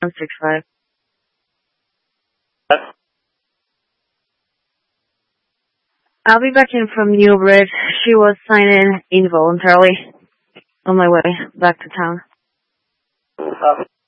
165. I'll be back in from Newbridge. She was signing involuntarily on my way back to town.